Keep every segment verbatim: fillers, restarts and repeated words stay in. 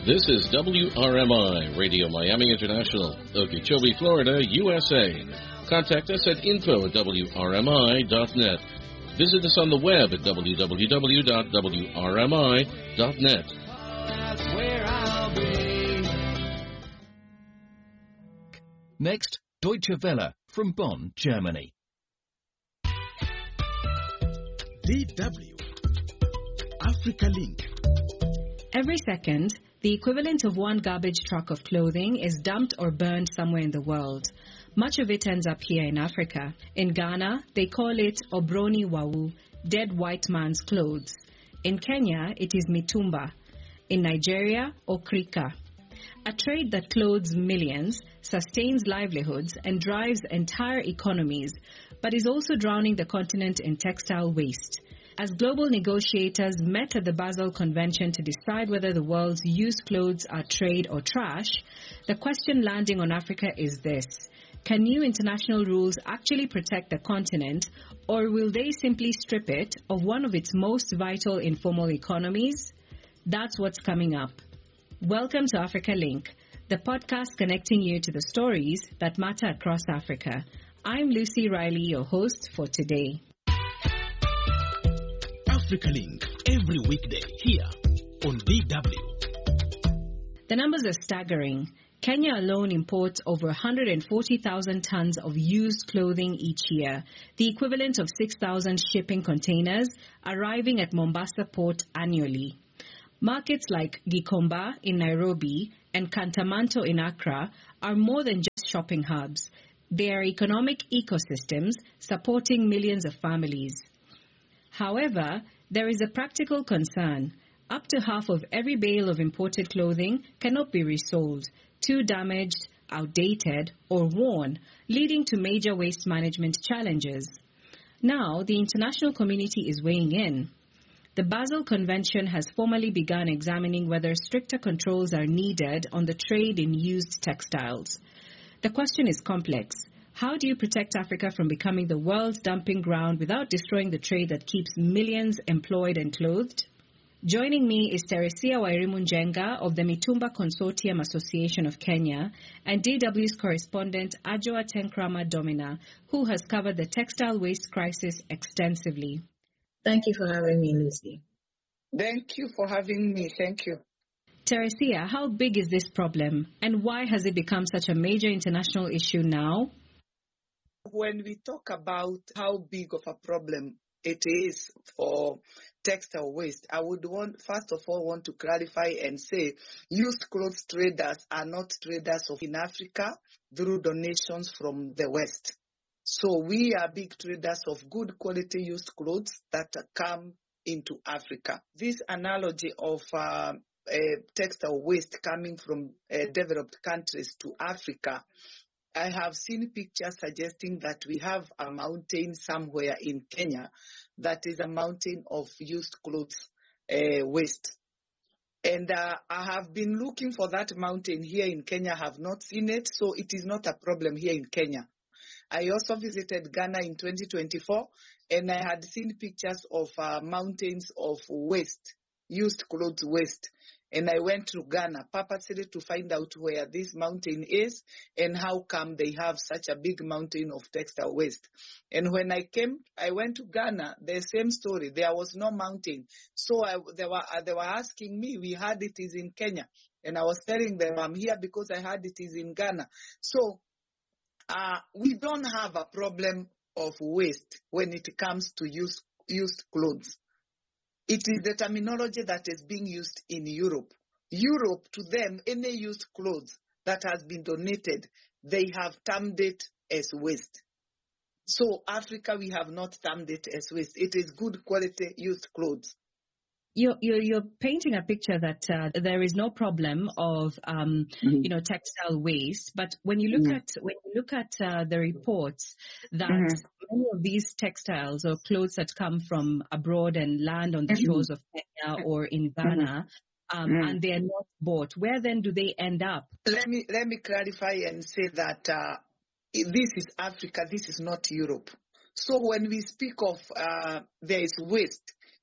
This is W R M I, Radio Miami International, Okeechobee, Florida, U S A. Contact us at info at W R M I dot net. Visit us on the web at w w w dot w r m i dot net. Next, Deutsche Welle from Bonn, Germany. D W Africa Link. Every second, the equivalent of one garbage truck of clothing is dumped or burned somewhere in the world. Much of it ends up here in Africa. In Ghana, they call it Obroni Wawu, dead white man's clothes. In Kenya, it is mitumba. In Nigeria, okrika. A trade that clothes millions, sustains livelihoods, and drives entire economies, but is also drowning the continent in textile waste. As global negotiators met at the Basel Convention to decide whether the world's used clothes are trade or trash, the question landing on Africa is this: can new international rules actually protect the continent, or will they simply strip it of one of its most vital informal economies? That's what's coming up. Welcome to Africa Link, the podcast connecting you to the stories that matter across Africa. I'm Lucy Riley, your host for today. Africa Link, every weekday here on D W. The numbers are staggering. Kenya alone imports over one hundred forty thousand tons of used clothing each year, the equivalent of six thousand shipping containers arriving at Mombasa port annually. Markets like Gikomba in Nairobi and Kantamanto in Accra are more than just shopping hubs. They are economic ecosystems supporting millions of families. However, there is a practical concern. Up to half of every bale of imported clothing cannot be resold, too damaged, outdated, or worn, leading to major waste management challenges. Now, the international community is weighing in. The Basel Convention has formally begun examining whether stricter controls are needed on the trade in used textiles. The question is complex. How do you protect Africa from becoming the world's dumping ground without destroying the trade that keeps millions employed and clothed? Joining me is Teresia Wairimu-Njenga of the Mitumba Consortium Association of Kenya and D W's correspondent Ajoa Tenkrama Domina, who has covered the textile waste crisis extensively. Thank you for having me, Lucy. Thank you for having me. Thank you. Teresia, how big is this problem and why has it become such a major international issue now? When we talk about how big of a problem it is for textile waste, I would want, first of all, want to clarify and say used clothes traders are not traders of in Africa through donations from the West. So we are big traders of good quality used clothes that come into Africa. This analogy of uh, uh, textile waste coming from uh, developed countries to Africa, I have seen pictures suggesting that we have a mountain somewhere in Kenya that is a mountain of used clothes uh, waste. And uh, I have been looking for that mountain here in Kenya, have not seen it, so it is not a problem here in Kenya. I also visited Ghana in twenty twenty-four, and I had seen pictures of uh, mountains of waste, used clothes waste. And I went to Ghana purposely to find out where this mountain is and how come they have such a big mountain of textile waste. And when I came, I went to Ghana, the same story. There was no mountain. So I, they were they were asking me, we heard it is in Kenya. And I was telling them, I'm here because I heard it is in Ghana. So uh, we don't have a problem of waste when it comes to use, used clothes. It is the terminology that is being used in Europe. Europe, to them, any used clothes that has been donated, they have termed it as waste. So Africa, we have not termed it as waste. It is good quality used clothes. You're, you're, you're painting a picture that uh, there is no problem of, um, mm-hmm. you know, textile waste. But when you look mm-hmm. at when you look at uh, the reports that mm-hmm. many of these textiles or clothes that come from abroad and land on the mm-hmm. shores of Kenya or in Ghana, mm-hmm. um, mm-hmm. and they are not bought, where then do they end up? Let me let me clarify and say that uh, this is Africa. This is not Europe. So when we speak of uh, there is waste,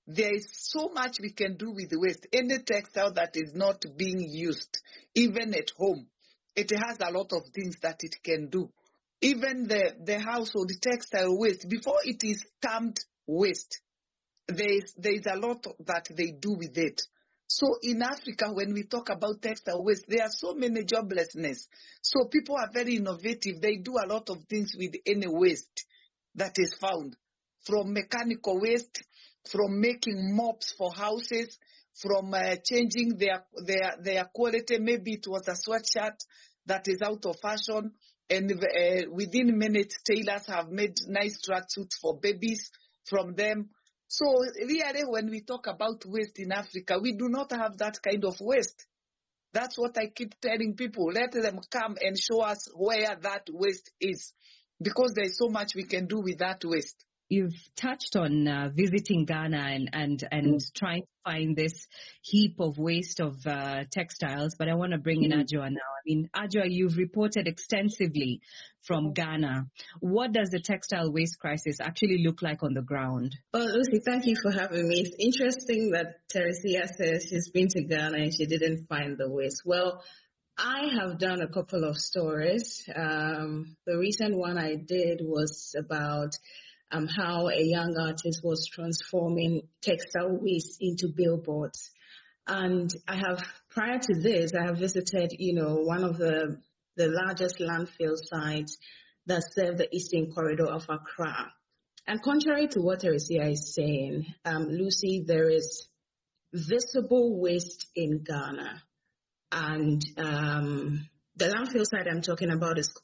There is so much we can do with the waste. Any textile that is not being used, even at home, it has a lot of things that it can do. Even the, the household the textile waste, before it is termed waste, there is, there is a lot that they do with it. So in Africa, when we talk about textile waste, there are so many joblessness. So people are very innovative. They do a lot of things with any waste that is found, from mechanical waste, from making mops for houses, from uh, changing their, their, their quality. Maybe it was a sweatshirt that is out of fashion, and uh, within minutes, tailors have made nice tracksuits for babies from them. So really, when we talk about waste in Africa, we do not have that kind of waste. That's what I keep telling people. Let them come and show us where that waste is, because there's so much we can do with that waste. You've touched on uh, visiting Ghana and and, and mm. trying to find this heap of waste of uh, textiles, but I want to bring in mm. Adjoa now. I mean, Adjoa, you've reported extensively from Ghana. What does the textile waste crisis actually look like on the ground? Well, Lucy, thank you for having me. It's interesting that Teresia says she's been to Ghana and she didn't find the waste. Well, I have done a couple of stories. Um, the recent one I did was about Um, how a young artist was transforming textile waste into billboards. And I have, prior to this, I have visited, you know, one of the, the largest landfill sites that serve the eastern corridor of Accra. And contrary to what Teresia is saying, um, Lucy, there is visible waste in Ghana. And um, the landfill site I'm talking about is